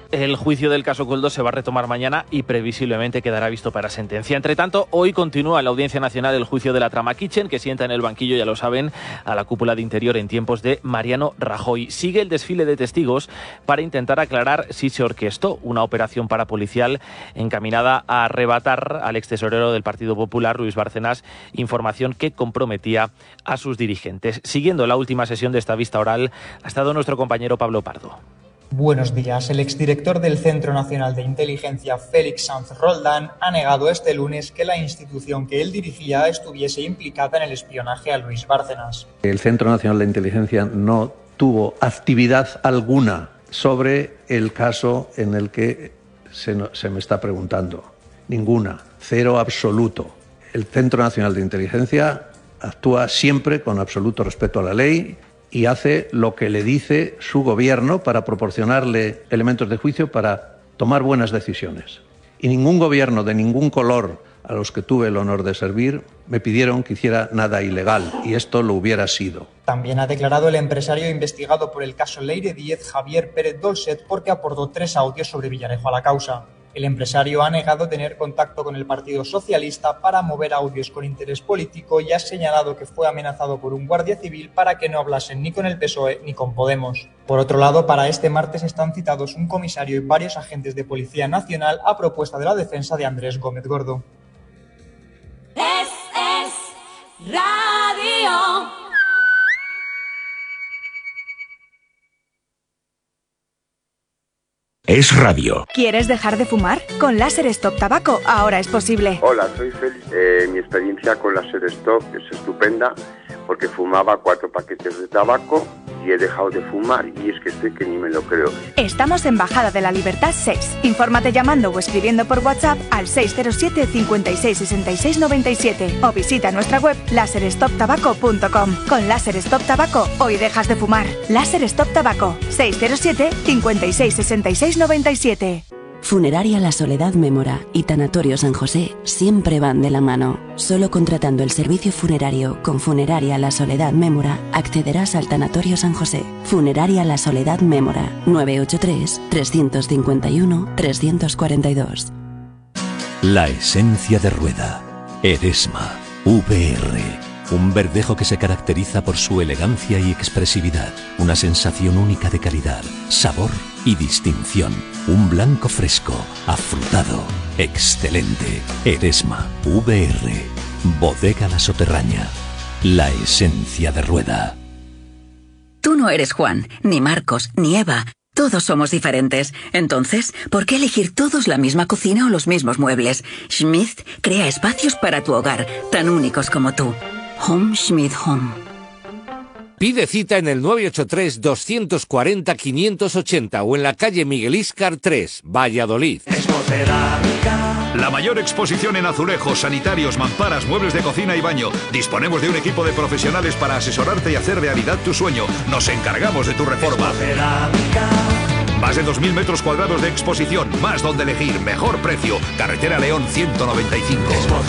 El juicio del caso Koldo se va a retomar mañana y previsiblemente quedará visto para sentencia. Entre tanto, hoy continúa en la Audiencia Nacional el juicio de la trama Kitchen, que sienta en el banquillo, ya lo saben, a la cúpula de Interior en tiempos de Mariano Rajoy. Sigue el desfile de testigos para intentar aclarar si se orquestó una operación parapolicial encaminada a arrebatar al extesorero del Partido Popular, Luis Bárcenas, información que comprometía a sus dirigentes. Siguiendo la última sesión de esta vista oral ha estado nuestro compañero Pablo Pardo. Buenos días. El exdirector del Centro Nacional de Inteligencia, Félix Sanz Roldán, ha negado este lunes que la institución que él dirigía estuviese implicada en el espionaje a Luis Bárcenas. El Centro Nacional de Inteligencia no tuvo actividad alguna sobre el caso en el que se me está preguntando. Ninguna. Cero absoluto. El Centro Nacional de Inteligencia actúa siempre con absoluto respeto a la ley y hace lo que le dice su gobierno para proporcionarle elementos de juicio para tomar buenas decisiones. Y ningún gobierno de ningún color a los que tuve el honor de servir me pidieron que hiciera nada ilegal, y esto lo hubiera sido. También ha declarado el empresario investigado por el caso Leire Díez, Javier Pérez Dolcet, porque aportó 3 audios sobre Villarejo a la causa. El empresario ha negado tener contacto con el Partido Socialista para mover audios con interés político y ha señalado que fue amenazado por un guardia civil para que no hablasen ni con el PSOE ni con Podemos. Por otro lado, para este martes están citados un comisario y varios agentes de Policía Nacional a propuesta de la defensa de Andrés Gómez Gordo. Es Radio. Es radio. ¿Quieres dejar de fumar? Con Láser Stop Tabaco ahora es posible. Hola, soy Félix. Mi experiencia con Láser Stop es estupenda porque fumaba 4 paquetes de tabaco y he dejado de fumar y es que estoy que ni me lo creo. Estamos en Bajada de la Libertad 6. Infórmate llamando o escribiendo por WhatsApp al 607 56 66 97 o visita nuestra web laserstoptabaco.com. Con Láser Stop Tabaco hoy dejas de fumar. Láser Stop Tabaco 607 56 66 97. Funeraria La Soledad Mémora y Tanatorio San José siempre van de la mano. Solo contratando el servicio funerario con Funeraria La Soledad Mémora accederás al Tanatorio San José. Funeraria La Soledad Mémora 983 351 342. La esencia de Rueda. Eresma VR. Un verdejo que se caracteriza por su elegancia y expresividad. Una sensación única de calidad, sabor y distinción. Un blanco fresco, afrutado, excelente. Eresma VR. Bodega La Soterraña. La esencia de Rueda. Tú no eres Juan, ni Marcos, ni Eva. Todos somos diferentes. Entonces, ¿por qué elegir todos la misma cocina o los mismos muebles? Schmidt crea espacios para tu hogar, tan únicos como tú. Home Schmidt Home. Pide cita en el 983-240-580 o en la calle Miguel Íscar 3, Valladolid. La mayor exposición en azulejos, sanitarios, mamparas, muebles de cocina y baño. Disponemos de un equipo de profesionales para asesorarte y hacer realidad tu sueño. Nos encargamos de tu reforma. Más de 2.000 metros cuadrados de exposición, más donde elegir, mejor precio. Carretera León 195.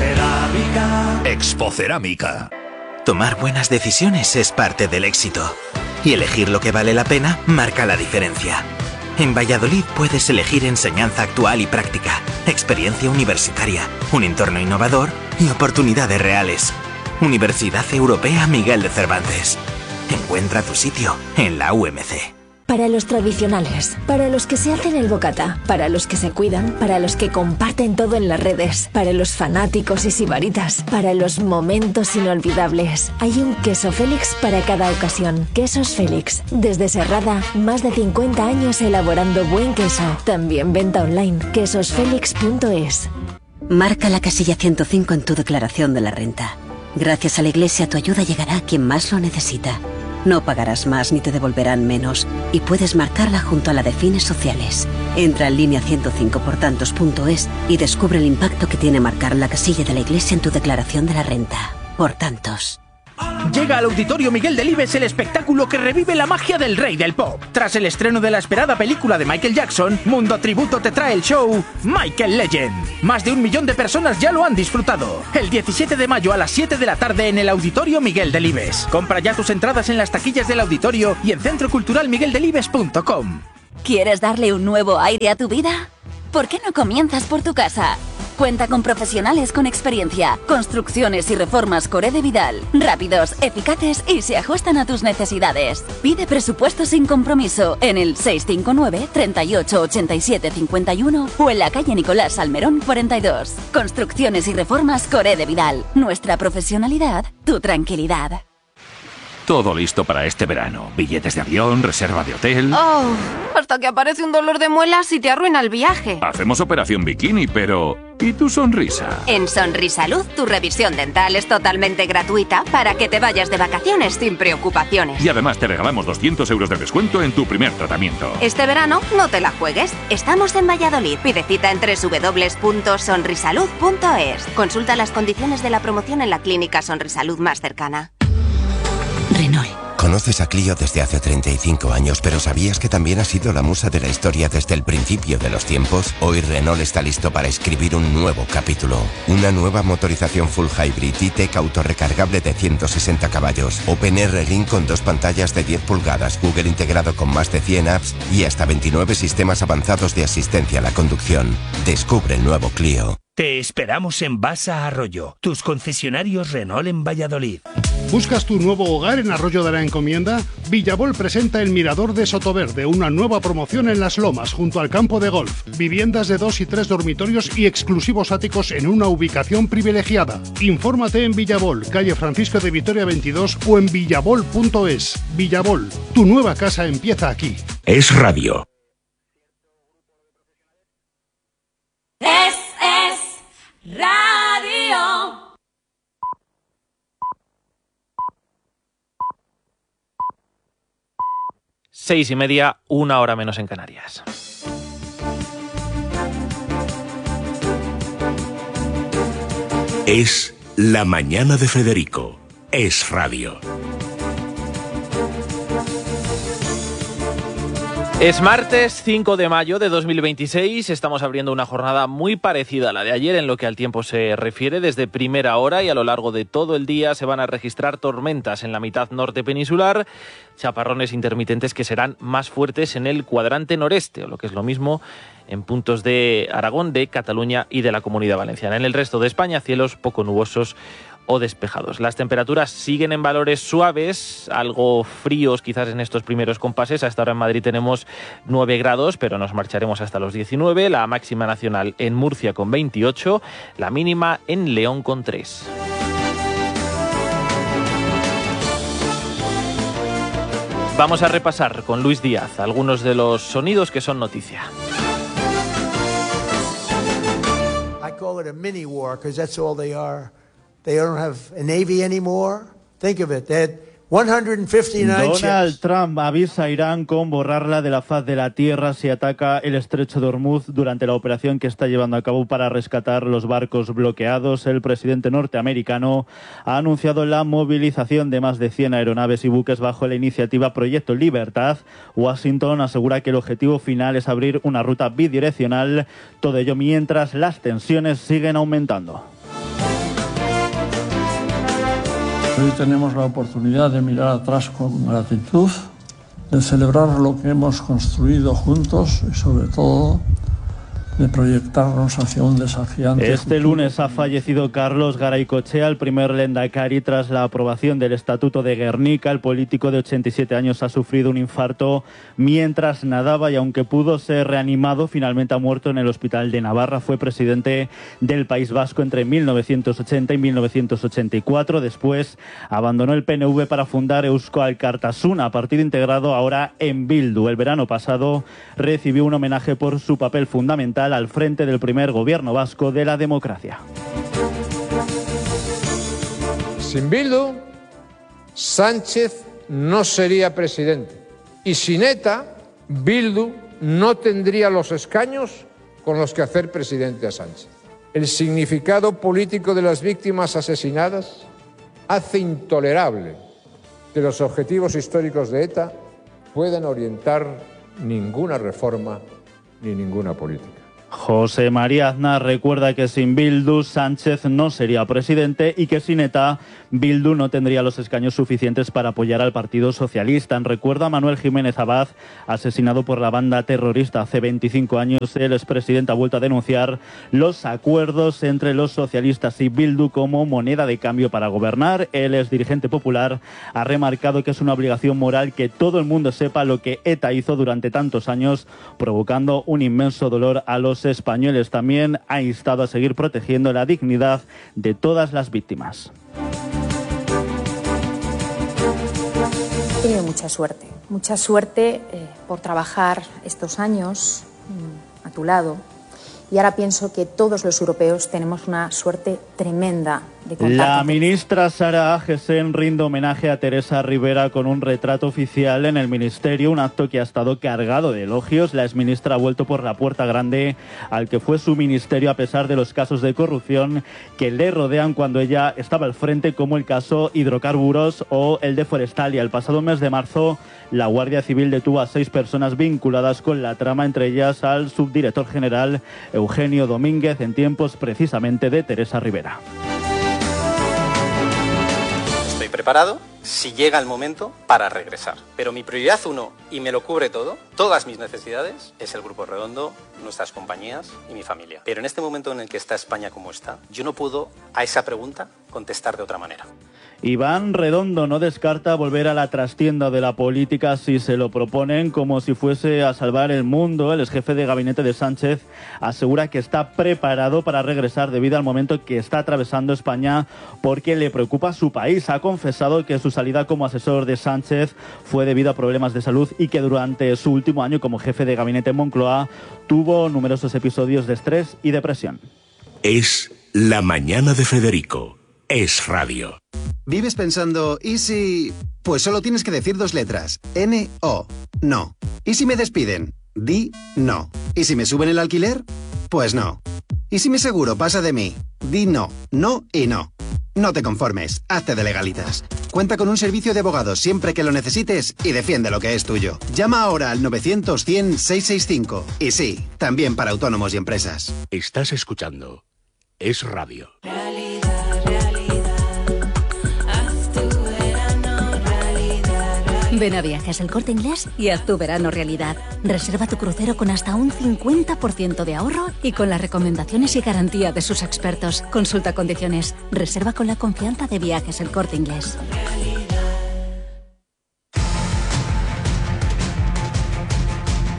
Expocerámica. Tomar buenas decisiones es parte del éxito. Y elegir lo que vale la pena marca la diferencia. En Valladolid puedes elegir enseñanza actual y práctica, experiencia universitaria, un entorno innovador y oportunidades reales. Universidad Europea Miguel de Cervantes. Encuentra tu sitio en la UMC. Para los tradicionales, para los que se hacen el bocata, para los que se cuidan, para los que comparten todo en las redes, para los fanáticos y sibaritas, para los momentos inolvidables. Hay un queso Félix para cada ocasión. Quesos Félix. Desde Serrada, más de 50 años elaborando buen queso. También venta online. quesosfelix.es. Marca la casilla 105 en tu declaración de la renta. Gracias a la Iglesia tu ayuda llegará a quien más lo necesita. No pagarás más ni te devolverán menos y puedes marcarla junto a la de fines sociales. Entra en línea 105portantos.es y descubre el impacto que tiene marcar la casilla de la Iglesia en tu declaración de la renta. Por tantos. Llega al Auditorio Miguel Delibes el espectáculo que revive la magia del rey del pop. Tras el estreno de la esperada película de Michael Jackson, Mundo Tributo te trae el show Michael Legend. Más de 1 millón de personas ya lo han disfrutado. El 17 de mayo a las 7 de la tarde en el Auditorio Miguel Delibes. Compra ya tus entradas en las taquillas del auditorio y en centroculturalmigueldelibes.com. ¿Quieres darle un nuevo aire a tu vida? ¿Por qué no comienzas por tu casa? Cuenta con profesionales con experiencia, construcciones y reformas Coré de Vidal, rápidos, eficaces y se ajustan a tus necesidades. Pide presupuesto sin compromiso en el 659 38 87 51 o en la calle Nicolás Salmerón 42. Construcciones y reformas Coré de Vidal. Nuestra profesionalidad, tu tranquilidad. Todo listo para este verano. Billetes de avión, reserva de hotel. Oh, hasta que aparece un dolor de muelas y te arruina el viaje. Hacemos operación bikini, pero... ¿y tu sonrisa? En Sonrisalud, tu revisión dental es totalmente gratuita para que te vayas de vacaciones sin preocupaciones. Y además te regalamos 200 euros de descuento en tu primer tratamiento. Este verano no te la juegues. Estamos en Valladolid. Pide cita en www.sonrisalud.es. Consulta las condiciones de la promoción en la clínica Sonrisalud más cercana. Renault. Conoces a Clio desde hace 35 años, pero ¿sabías que también ha sido la musa de la historia desde el principio de los tiempos? Hoy Renault está listo para escribir un nuevo capítulo. Una nueva motorización full hybrid E-Tech autorrecargable de 160 caballos. OpenR Link con 2 pantallas de 10 pulgadas, Google integrado con más de 100 apps y hasta 29 sistemas avanzados de asistencia a la conducción. Descubre el nuevo Clio. Te esperamos en Basa Arroyo, tus concesionarios Renault en Valladolid. ¿Buscas tu nuevo hogar en Arroyo de la Encomienda? Villabol presenta el Mirador de Sotoverde, una nueva promoción en Las Lomas, junto al campo de golf. Viviendas de 2 y 3 dormitorios y exclusivos áticos en una ubicación privilegiada. Infórmate en Villabol, calle Francisco de Vitoria 22 o en villabol.es. Villabol, tu nueva casa empieza aquí. Es radio. Radio. Seis y media, 1 hora menos en Canarias. Es la mañana de Federico. Es radio. Es martes 5 de mayo de 2026, estamos abriendo una jornada muy parecida a la de ayer en lo que al tiempo se refiere. Desde primera hora y a lo largo de todo el día se van a registrar tormentas en la mitad norte peninsular, chaparrones intermitentes que serán más fuertes en el cuadrante noreste, o lo que es lo mismo en puntos de Aragón, de Cataluña y de la Comunidad Valenciana. En el resto de España, cielos poco nubosos o despejados. Las temperaturas siguen en valores suaves, algo fríos quizás en estos primeros compases. Hasta ahora en Madrid tenemos 9 grados, pero nos marcharemos hasta los 19. La máxima nacional en Murcia con 28, la mínima en León con 3. Vamos a repasar con Luis Díaz algunos de los sonidos que son noticia. I call it a mini war because that's all they are. They don't have a navy anymore. Think of it. They had 159 Donald ships. Trump avisa a Irán con borrarla de la faz de la tierra si ataca el estrecho de Hormuz durante la operación que está llevando a cabo para rescatar los barcos bloqueados. El presidente norteamericano ha anunciado la movilización de más de 100 aeronaves y buques bajo la iniciativa Proyecto Libertad. Washington asegura que el objetivo final es abrir una ruta bidireccional, todo ello mientras las tensiones siguen aumentando. Hoy tenemos la oportunidad de mirar atrás con gratitud, de celebrar lo que hemos construido juntos y sobre todo de proyectarnos hacia un desafiante Este futuro. lunes ha fallecido Carlos Garaycochea, el primer lehendakari tras la aprobación del Estatuto de Gernika. El político de 87 años ha sufrido un infarto mientras nadaba y aunque pudo ser reanimado, finalmente ha muerto en el hospital de Navarra. Fue presidente del País Vasco entre 1980 y 1984. Después abandonó el PNV para fundar Eusko Alkartasuna, partido integrado ahora en Bildu. El verano pasado recibió un homenaje por su papel fundamental al frente del primer gobierno vasco de la democracia. Sin Bildu, Sánchez no sería presidente. Y sin ETA, Bildu no tendría los escaños con los que hacer presidente a Sánchez. El significado político de las víctimas asesinadas hace intolerable que los objetivos históricos de ETA puedan orientar ninguna reforma ni ninguna política. José María Aznar recuerda que sin Bildu Sánchez no sería presidente y que sin ETA Bildu no tendría los escaños suficientes para apoyar al Partido Socialista. Recuerda a Manuel Jiménez Abad, asesinado por la banda terrorista hace 25 años. El expresidente ha vuelto a denunciar los acuerdos entre los socialistas y Bildu como moneda de cambio para gobernar. El exdirigente popular ha remarcado que es una obligación moral que todo el mundo sepa lo que ETA hizo durante tantos años, provocando un inmenso dolor a los españoles. También ha instado a seguir protegiendo la dignidad de todas las víctimas. He tenido mucha suerte por trabajar estos años a tu lado. Y ahora pienso que todos los europeos tenemos una suerte tremenda de contar. La ministra Sara Agesen rinde homenaje a Teresa Rivera con un retrato oficial en el ministerio, un acto que ha estado cargado de elogios. La exministra ha vuelto por la puerta grande al que fue su ministerio a pesar de los casos de corrupción que le rodean cuando ella estaba al frente, como el caso Hidrocarburos o el de Forestalia. El pasado mes de marzo, la Guardia Civil detuvo a 6 personas vinculadas con la trama, entre ellas al subdirector general Eugenio Domínguez, en tiempos precisamente de Teresa Rivera. Estoy preparado si llega el momento para regresar. Pero mi prioridad 1, y me lo cubre todo, todas mis necesidades, es el Grupo Redondo, nuestras compañías y mi familia. Pero en este momento en el que está España como está, yo no puedo a esa pregunta contestar de otra manera. Iván Redondo no descarta volver a la trastienda de la política si se lo proponen, como si fuese a salvar el mundo. El exjefe de gabinete de Sánchez asegura que está preparado para regresar debido al momento que está atravesando España porque le preocupa su país. Ha confesado que su salida como asesor de Sánchez fue debido a problemas de salud y que durante su último año como jefe de gabinete en Moncloa tuvo numerosos episodios de estrés y depresión. Es La Mañana de Federico. Es radio. ¿Vives pensando, y si...? Pues solo tienes que decir 2 letras. N-O. No. ¿Y si me despiden? Di no. ¿Y si me suben el alquiler? Pues no. ¿Y si mi seguro pasa de mí? Di no. No y no. No te conformes. Hazte de legalitas. Cuenta con un servicio de abogados siempre que lo necesites y defiende lo que es tuyo. Llama ahora al 900-100-665. Y sí, también para autónomos y empresas. Estás escuchando Es Radio. Ven a Viajes El Corte Inglés y haz tu verano realidad. Reserva tu crucero con hasta un 50% de ahorro y con las recomendaciones y garantía de sus expertos. Consulta condiciones. Reserva con la confianza de Viajes El Corte Inglés.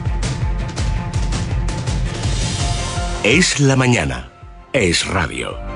Es la mañana. Es radio.